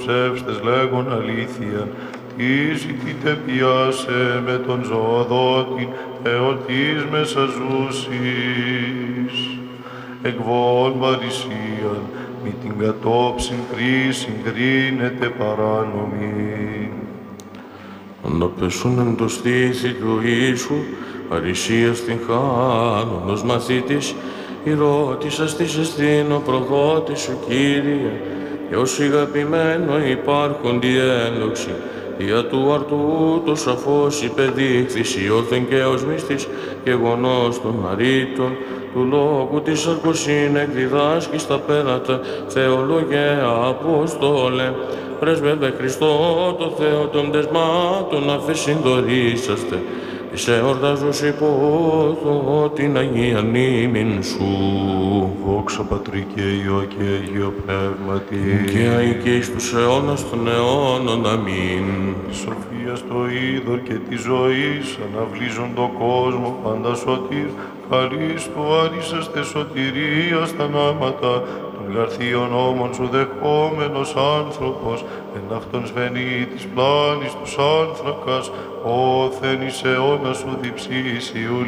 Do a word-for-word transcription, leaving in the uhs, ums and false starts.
ψεύστες λέγον αλήθεια, τι ζητείτε πιάσε με τον ζωοδότην, εορτής μέσα ζούσης. Εκβόλ παρησίαν, μη την κατόψιν κρίσιν κρίνεται παράνομη. Αναπεσούν εν το στήθη του Ιησού, παρησίας την χάνον ως μαθήτης, ηρώτησας της εστίν ο προδότης σου, Κύριε, και ως ηγαπημένο υπάρχοντι ένδοξη, δια του αρτού το σαφώς υπεδείχθης ιώθεν και ως μυστής γεγονός των αρήτων, του λόγου της αρκωσίν εκδιδάσκει στα πέρατα, θεολογέ Απόστολε, πρέσβευε Χριστό το Θεό των τεσμάτων αφεσυνδορήσαστε, εις εορτάζους υπόθω την Αγία μνήμην σου. Δόξα Πατρί και Υιό και Αγίο Πνεύματι, και αεί και εις τους αιώνας των αιώνων. Αμήν. Σοφία στο είδωρ και τη ζωή, αναβλύζον το κόσμο πάντα σωτήρ, καλείς του άρισαστε σωτηρία στα νάματα, των γαρθίων νόμων σου δεχόμενος άνθρωπος, εν αυτόν σβενεί της πλάνης τους άνθρακας, όθεν εις αιώνα σου διψήσει